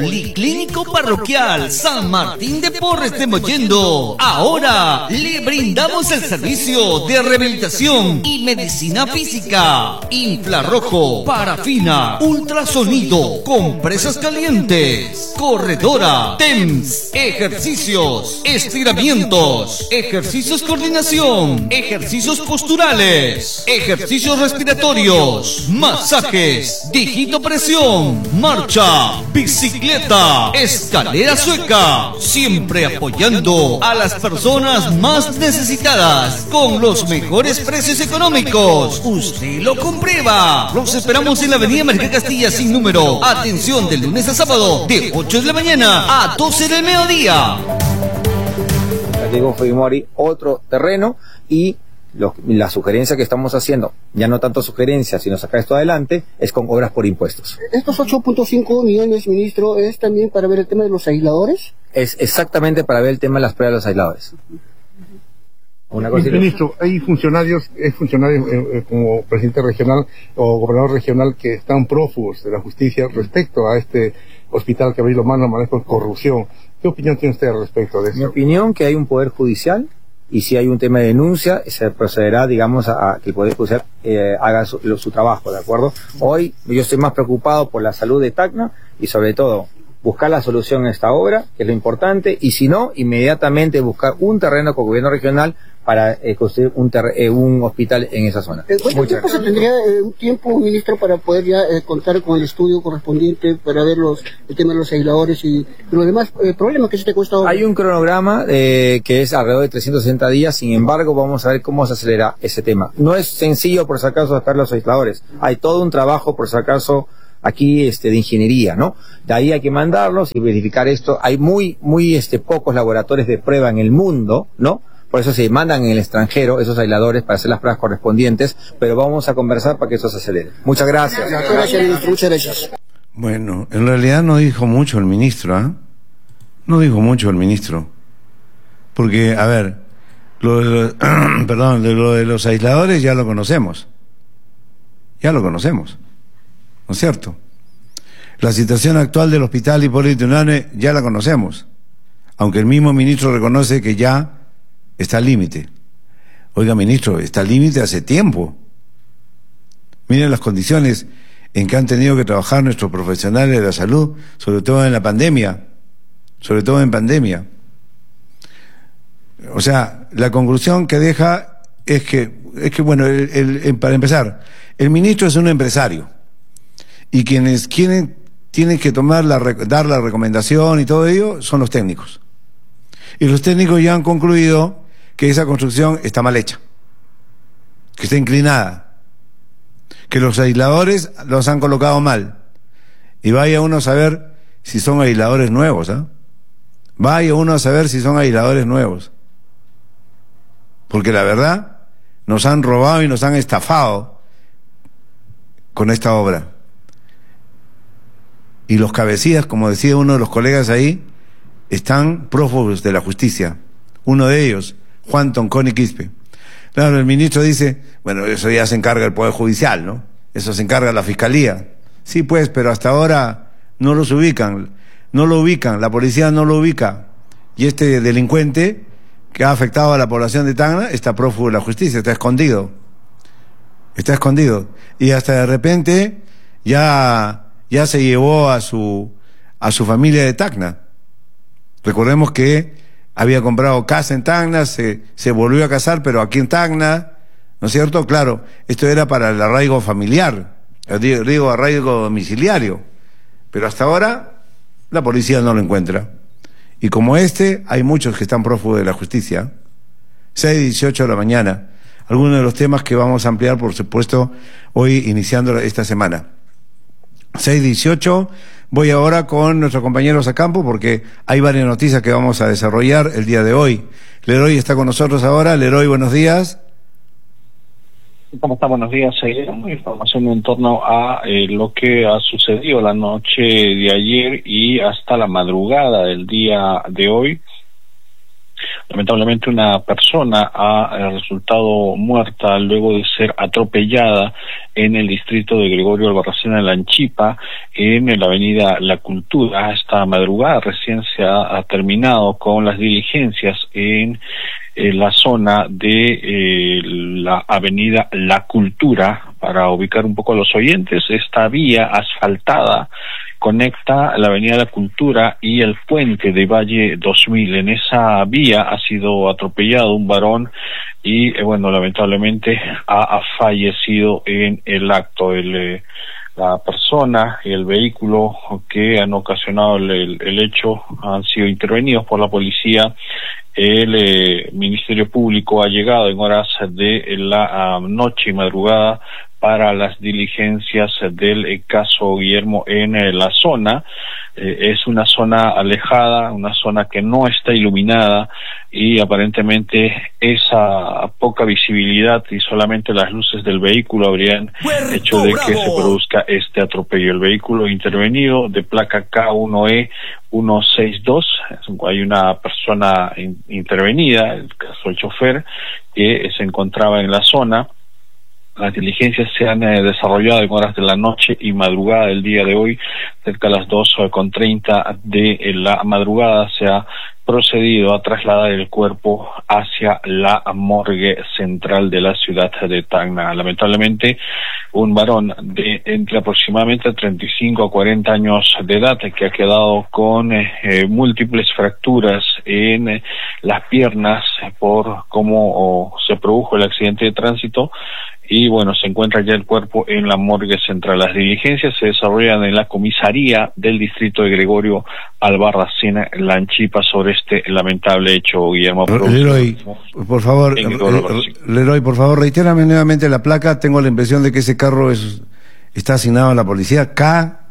Policlínico Parroquial San Martín de Porres de Mollendo. Ahora le brindamos el servicio de rehabilitación y medicina física, infrarrojo, parafina, ultrasonido, compresas calientes, corredora, TEMS, ejercicios, estiramientos, ejercicios coordinación, ejercicios posturales, ejercicios respiratorios, masajes, digitopresión, marcha, bicicleta, escalera sueca, siempre apoyando a las personas más necesitadas con los mejores precios económicos. Usted lo comprueba. Los esperamos en la avenida María Castilla sin número. Atención de lunes a sábado de 8 de la mañana a 12 del mediodía. Diego Fujimori, otro terreno, y la sugerencia que estamos haciendo, ya no tanto sugerencia, sino sacar esto adelante, es con obras por impuestos. Estos 8.5 millones, ministro, ¿es también para ver el tema de los aisladores? Es exactamente para ver el tema de las pruebas de los aisladores. Ministro, hay funcionarios, como presidente regional o gobernador regional que están prófugos de la justicia respecto a este hospital que abrió los manos por corrupción. ¿Qué opinión tiene usted al respecto de eso? Mi opinión, que hay un poder judicial, y si hay un tema de denuncia, se procederá, digamos, a que el Poder Judicial haga su trabajo, ¿de acuerdo? Hoy yo estoy más preocupado por la salud de Tacna y sobre todo buscar la solución a esta obra, que es lo importante, y si no, inmediatamente buscar un terreno con el gobierno regional para construir un hospital en esa zona. ¿Cuánto tiempo se tendría un tiempo, ministro, para poder ya contar con el estudio correspondiente para ver el tema de los aisladores y los demás problemas que se te cuesta ahora? Hay un cronograma que es alrededor de 360 días, sin embargo vamos a ver cómo se acelera ese tema. No es sencillo por si acaso sacar los aisladores, hay todo un trabajo por si acaso aquí de ingeniería, ¿no? De ahí hay que mandarlos y verificar esto. Hay muy pocos laboratorios de prueba en el mundo, ¿no? Por eso se mandan en el extranjero esos aisladores para hacer las pruebas correspondientes, pero vamos a conversar para que eso se acelere. Muchas gracias. Gracias, ministro. Muchas gracias. Bueno, en realidad no dijo mucho el ministro, ¿ah? No dijo mucho el ministro. Porque, a ver, lo de los aisladores ya lo conocemos. Ya lo conocemos. ¿No es cierto? La situación actual del hospital Hipólito Unanue ya la conocemos. Aunque el mismo ministro reconoce que ya está al límite. Oiga, ministro, está al límite hace tiempo. Miren las condiciones en que han tenido que trabajar nuestros profesionales de la salud, sobre todo en la pandemia. Sobre todo en pandemia. O sea, la conclusión que deja es que bueno, para empezar, el ministro es un empresario. Y quienes tienen que dar la recomendación y todo ello son los técnicos. Y los técnicos ya han concluido que esa construcción está mal hecha, que está inclinada, que los aisladores los han colocado mal. Y vaya uno a saber si son aisladores nuevos, ¿eh? Vaya uno a saber si son aisladores nuevos. Porque la verdad, nos han robado y nos han estafado con esta obra. Y los cabecillas, como decía uno de los colegas ahí, están prófugos de la justicia. Uno de ellos, Juan Tonconi Quispe. Claro, el ministro dice, bueno, eso ya se encarga el Poder Judicial, ¿no? Eso se encarga la Fiscalía. Sí, pues, pero hasta ahora no los ubican, la policía no lo ubica. Y este delincuente que ha afectado a la población de Tacna está prófugo de la justicia, está escondido. Está escondido. Y hasta de repente ya se llevó a su familia de Tacna. Recordemos que había comprado casa en Tacna, se volvió a casar, pero aquí en Tacna, ¿no es cierto? Claro, esto era para el arraigo familiar, digo arraigo domiciliario, pero hasta ahora la policía no lo encuentra. Y como hay muchos que están prófugos de la justicia. 6:18 de la mañana. Algunos de los temas que vamos a ampliar, por supuesto, hoy iniciando esta semana. 6:18, voy ahora con nuestros compañeros a campo porque hay varias noticias que vamos a desarrollar el día de hoy. Leroy está con nosotros ahora. Leroy, buenos días. ¿Cómo está? Buenos días. Información en torno a lo que ha sucedido la noche de ayer y hasta la madrugada del día de hoy. Lamentablemente una persona ha resultado muerta luego de ser atropellada en el distrito de Gregorio Albarracín en Lanchipa, en la avenida La Cultura. Esta madrugada recién se ha terminado con las diligencias en la zona de la avenida La Cultura. Para ubicar un poco a los oyentes, esta vía asfaltada conecta la avenida La Cultura y el puente de Valle 2000. En esa vía ha sido atropellado un varón y, bueno, lamentablemente ha fallecido en el acto. La persona y el vehículo que han ocasionado el hecho han sido intervenidos por la policía. El Ministerio Público ha llegado en horas de la noche y madrugada para las diligencias del caso Guillermo en la zona. Es una zona alejada, una zona que no está iluminada y aparentemente esa poca visibilidad y solamente las luces del vehículo habrían hecho de que se produzca este atropello. El vehículo intervenido de placa K1E 162, hay una persona intervenida, el caso del chofer, que se encontraba en la zona. Las diligencias se han desarrollado en horas de la noche y madrugada del día de hoy, cerca de las 2:30 de la madrugada se ha procedido a trasladar el cuerpo hacia la morgue central de la ciudad de Tacna. Lamentablemente, un varón de entre aproximadamente 35 a 40 años de edad que ha quedado con múltiples fracturas en las piernas por cómo se produjo el accidente de tránsito. Y bueno, se encuentra ya el cuerpo en la morgue central. Las diligencias se desarrollan en la comisaría del distrito de Gregorio Albarracín, Lanchipa, sobre este lamentable hecho, Guillermo. Leroy, por favor, Leroy, por favor, reitérame nuevamente la placa. Tengo la impresión de que ese carro está asignado a la policía. K